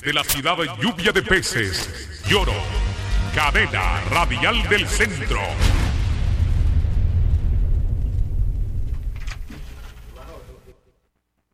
Desde la ciudad lluvia de peces, Lloro, cadena radial del centro.